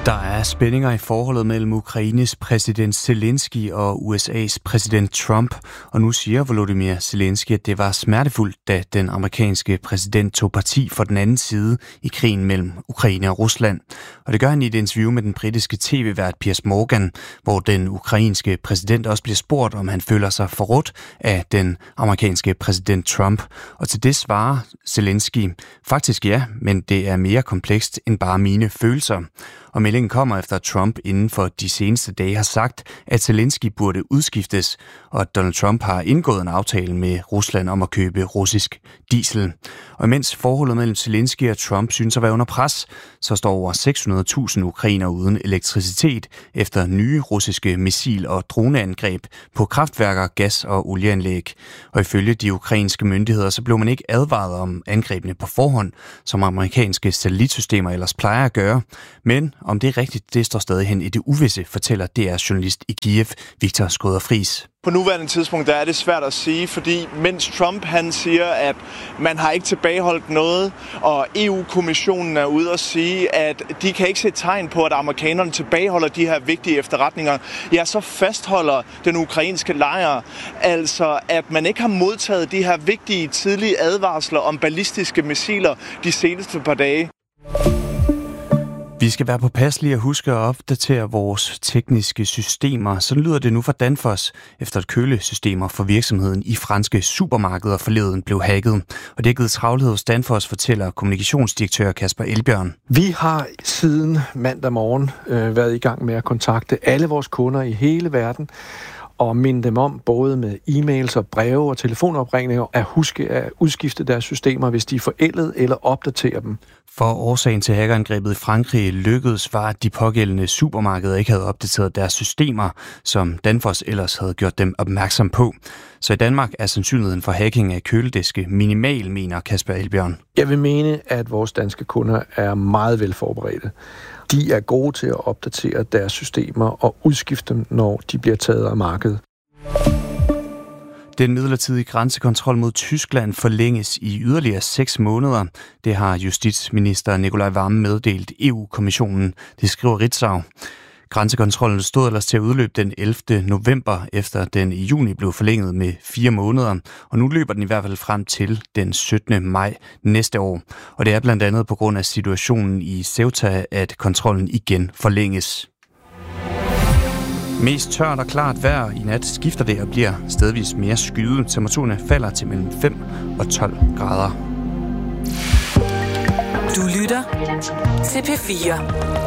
Der er spændinger i forholdet mellem Ukraines præsident Zelensky og USA's præsident Trump, og nu siger Volodymyr Zelensky, at det var smertefuldt, da den amerikanske præsident tog parti for den anden side i krigen mellem Ukraine og Rusland. Og det gør han i et interview med den britiske tv-vært Piers Morgan, hvor den ukrainske præsident også bliver spurgt, om han føler sig forrådt af den amerikanske præsident Trump. Og til det svarer Zelensky, faktisk ja, men det er mere komplekst end bare mine følelser. Og meldingen kommer efter, at Trump inden for de seneste dage har sagt, at Zelensky burde udskiftes, og at Donald Trump har indgået en aftale med Rusland om at købe russisk diesel. Og imens forholdet mellem Zelensky og Trump synes at være under pres, så står over 600.000 ukrainere uden elektricitet efter nye russiske missil- og droneangreb på kraftværker, gas- og olieanlæg. Og ifølge de ukrainske myndigheder, så blev man ikke advaret om angrebene på forhånd, som amerikanske satellitsystemer ellers plejer at gøre. Men om det er rigtigt, det står stadig hen i det uvisse, fortæller DR-journalist i Kiev, Viktor Skrøder-Friis. På nuværende tidspunkt der er det svært at sige, fordi mens Trump han siger, at man har ikke tilbageholdt noget, og EU-kommissionen er ude og sige, at de kan ikke se tegn på, at amerikanerne tilbageholder de her vigtige efterretninger, ja, så fastholder den ukrainske lejr altså, at man ikke har modtaget de her vigtige tidlige advarsler om ballistiske missiler de seneste par dage. Vi skal være påpasselige og huske at opdatere vores tekniske systemer. Sådan lyder det nu fra Danfoss, efter at kølesystemer for virksomheden i franske supermarkeder forleden blev hacket. Og det har givet travlhed hos Danfoss, fortæller kommunikationsdirektør Kasper Elbjørn. Vi har siden mandag morgen været i gang med at kontakte alle vores kunder i hele verden og minde dem om, både med e-mails og breve og telefonopringninger, at huske at udskifte deres systemer, hvis de er forældet, eller opdatere dem. For årsagen til hackerangrebet i Frankrig lykkedes var, at de pågældende supermarkeder ikke havde opdateret deres systemer, som Danfoss ellers havde gjort dem opmærksom på. Så i Danmark er sandsynligheden for hacking af kølediske minimal, mener Kasper Elbjørn. Jeg vil mene, at vores danske kunder er meget velforberedte. De er gode til at opdatere deres systemer og udskifte dem, når de bliver taget af markedet. Den midlertidige grænsekontrol mod Tyskland forlænges i yderligere 6 måneder. Det har justitsminister Nicolai Wammen meddelt EU-kommissionen. Det skriver Ritzau. Grænsekontrollen stod ellers til at udløbe den 11. november, efter den i juni blev forlænget med 4 måneder. Og nu løber den i hvert fald frem til den 17. maj næste år. Og det er blandt andet på grund af situationen i Ceuta, at kontrollen igen forlænges. Mest tørt og klart vejr. I nat skifter det og bliver stedvis mere skyet. Temperaturerne falder til mellem 5 og 12 grader. Du lytter til P4.